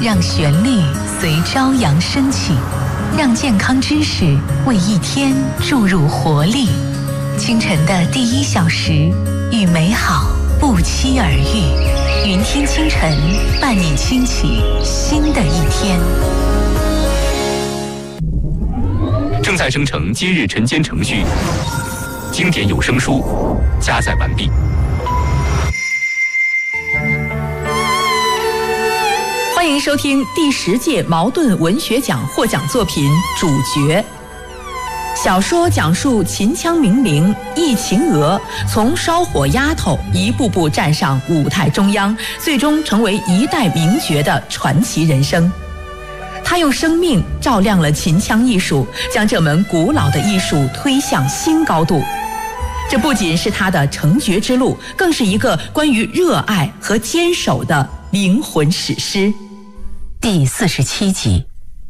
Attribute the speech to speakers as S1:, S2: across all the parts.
S1: 让旋律随朝阳升起，让健康知识为一天注入活力。清晨的第1小时，与美好不期而遇。云听清晨，伴你轻启新的一天。
S2: 正在生成今日晨间程序，经典有声书加载完毕。
S3: 欢迎收听第10届茅盾文学奖获奖作品《主角》。小说讲述秦腔名伶易秦娥从烧火丫头一步步站上舞台中央，最终成为一代名角的传奇人生。他用生命照亮了秦腔艺术，将这门古老的艺术推向新高度。这不仅是他的成角之路，更是一个关于热爱和坚守的灵魂史诗。
S1: 第47集。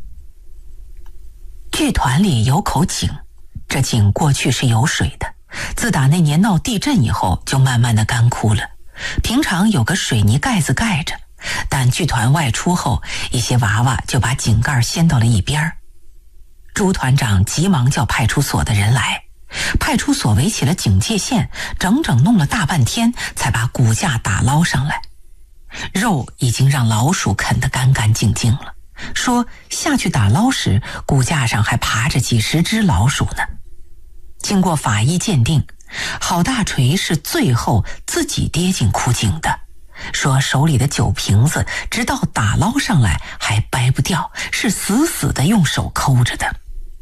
S1: 剧团里有口井，这井过去是有水的，自打那年闹地震以后就慢慢的干枯了。平常有个水泥盖子盖着，但剧团外出后，一些娃娃就把井盖掀到了一边。朱团长急忙叫派出所的人来，派出所围起了警戒线，整整弄了大半天才把骨架打捞上来。肉已经让老鼠啃得干干净净了，说下去打捞时骨架上还爬着几10只老鼠呢。经过法医鉴定，郝大锤是最后自己跌进枯井的，说手里的酒瓶子直到打捞上来还掰不掉，是死死地用手抠着的。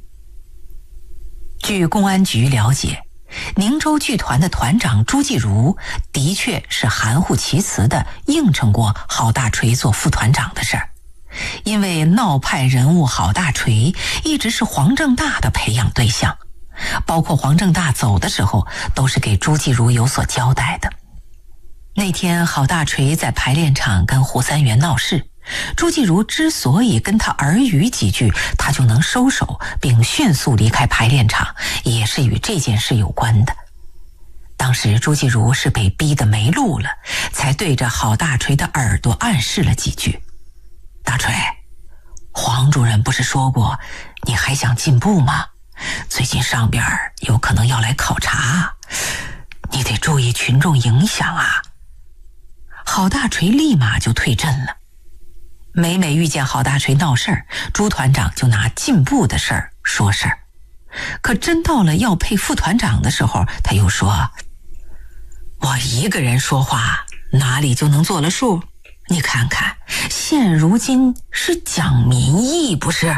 S1: 据公安局了解，宁州剧团的团长朱继儒的确是含糊其辞地应承过郝大锤做副团长的事儿，因为闹派人物郝大锤一直是黄正大的培养对象，包括黄正大走的时候都是给朱继儒有所交代的。那天郝大锤在排练场跟胡三元闹事，朱继儒之所以跟他耳语几句，他就能收手并迅速离开排练场，也是与这件事有关的。当时朱继儒是被逼得没路了，才对着郝大锤的耳朵暗示了几句。大锤，黄主任不是说过你还想进步吗？最近上边有可能要来考察，你得注意群众影响啊。郝大锤立马就退阵了。每遇见郝大锤闹事儿，朱团长就拿进步的事儿说事儿。可真到了要配副团长的时候，他又说，我一个人说话哪里就能做了数？你看看，现如今是讲民意不是？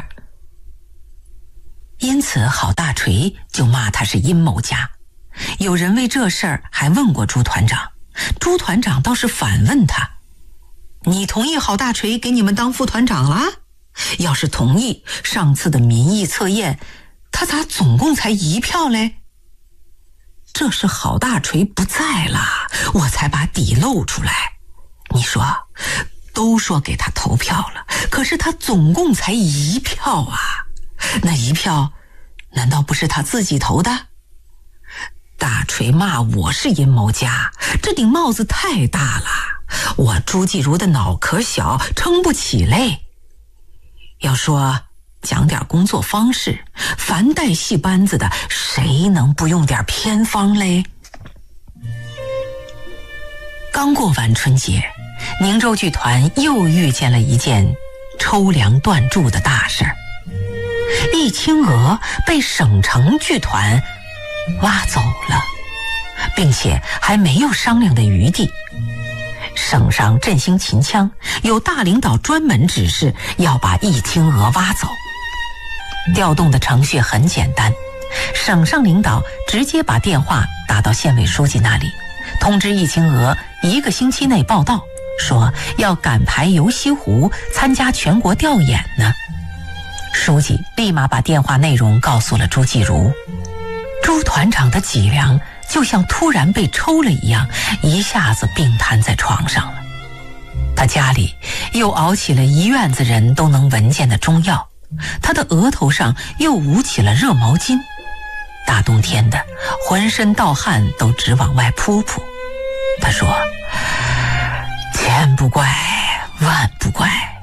S1: 因此郝大锤就骂他是阴谋家。有人为这事儿还问过朱团长，朱团长倒是反问他，你同意郝大锤给你们当副团长了？要是同意，上次的民意测验他咋总共才1票嘞？这是郝大锤不在了，我才把底露出来。你说，都说给他投票了，可是他总共才1票啊，那1票难道不是他自己投的？大锤骂我是阴谋家，这顶帽子太大了，我朱继儒的脑壳小，撑不起嘞。要说讲点工作方式，凡带戏班子的，谁能不用点偏方嘞？刚过完春节，宁州剧团又遇见了一件抽梁断柱的大事儿。易清娥被省城剧团挖走了，并且还没有商量的余地。省上振兴秦腔，有大领导专门指示要把易清娥挖走。调动的程序很简单，省上领导直接把电话打到县委书记那里，通知易清娥1个星期内报到，说要赶排游西湖参加全国调演呢。书记立马把电话内容告诉了朱继儒。朱团长的脊梁就像突然被抽了一样，一下子病瘫在床上了。他家里又熬起了一院子人都能闻见的中药，他的额头上又捂起了热毛巾，大冬天的浑身盗汗都直往外扑扑。他说，千不怪万不怪，